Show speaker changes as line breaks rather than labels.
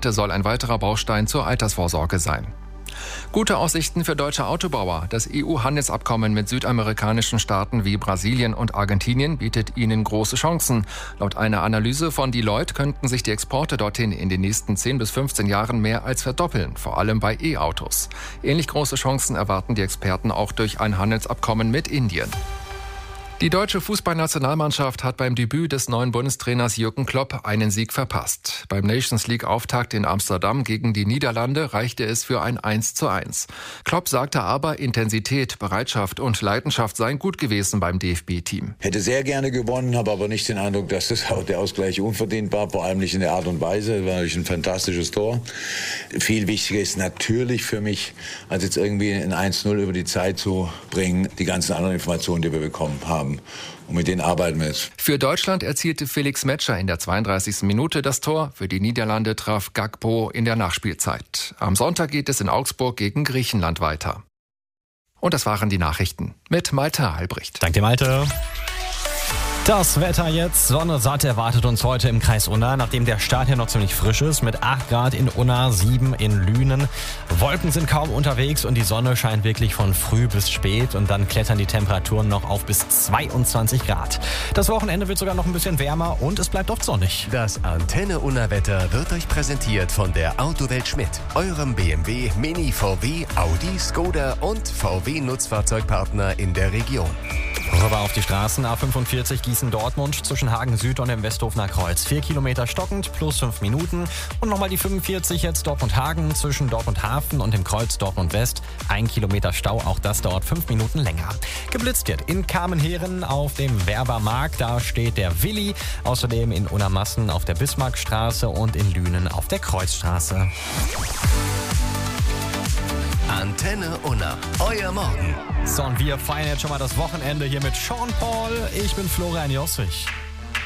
Rente soll ein weiterer Baustein zur Altersvorsorge sein. Gute Aussichten für deutsche Autobauer. Das EU-Handelsabkommen mit südamerikanischen Staaten wie Brasilien und Argentinien bietet ihnen große Chancen. Laut einer Analyse von Deloitte könnten sich die Exporte dorthin in den nächsten 10 bis 15 Jahren mehr als verdoppeln, vor allem bei E-Autos. Ähnlich große Chancen erwarten die Experten auch durch ein Handelsabkommen mit Indien. Die deutsche Fußballnationalmannschaft hat beim Debüt des neuen Bundestrainers Jürgen Klopp einen Sieg verpasst. Beim Nations-League-Auftakt in Amsterdam gegen die Niederlande reichte es für ein 1:1. Klopp sagte aber, Intensität, Bereitschaft und Leidenschaft seien gut gewesen beim DFB-Team.
Hätte sehr gerne gewonnen, habe aber nicht den Eindruck, dass der Ausgleich unverdient war, vor allem nicht in der Art und Weise. Es war natürlich ein fantastisches Tor. Viel wichtiger ist natürlich für mich, als jetzt irgendwie ein 1:0 über die Zeit zu bringen, die ganzen anderen Informationen, die wir bekommen haben. Und mit denen arbeiten wir jetzt.
Für Deutschland erzielte Felix Metscher in der 32. Minute das Tor. Für die Niederlande traf Gakpo in der Nachspielzeit. Am Sonntag geht es in Augsburg gegen Griechenland weiter. Und das waren die Nachrichten mit Malte Albrecht.
Danke, Malte. Das Wetter jetzt. Sonne satt erwartet uns heute im Kreis Unna, nachdem der Start hier noch ziemlich frisch ist, mit 8 Grad in Unna, 7 in Lünen. Wolken sind kaum unterwegs und die Sonne scheint wirklich von früh bis spät und dann klettern die Temperaturen noch auf bis 22 Grad. Das Wochenende wird sogar noch ein bisschen wärmer und es bleibt oft sonnig.
Das Antenne Unna Wetter wird euch präsentiert von der Autowelt Schmidt, eurem BMW, Mini, VW, Audi, Skoda und VW Nutzfahrzeugpartner in der Region.
Rüber auf die Straßen. A45 Gießen-Dortmund zwischen Hagen Süd und dem Westhofener Kreuz. 4 Kilometer stockend plus 5 Minuten. Und nochmal die 45 jetzt Dortmund-Hagen zwischen Dortmund-Hafen und dem Kreuz Dortmund-West. 1 Kilometer Stau, auch das dauert 5 Minuten länger. Geblitzt wird in Kamenheren auf dem Werbermarkt. Da steht der Willi. Außerdem in Unnermassen auf der Bismarckstraße und in Lünen auf der Kreuzstraße.
Antenne Unna, euer Morgen.
So, und wir feiern jetzt schon mal das Wochenende hier mit Sean Paul. Ich bin Florian Jossich.